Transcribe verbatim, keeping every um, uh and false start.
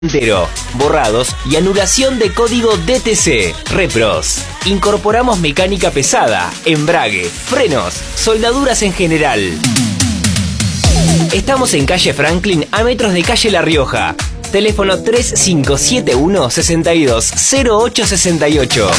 entero, borrados y anulación de código D T C. Repros. Incorporamos mecánica pesada, embrague, frenos, soldaduras en general. Estamos en calle Franklin, a metros de calle La Rioja. Teléfono tres cinco siete uno, seis dos cero ocho seis ocho.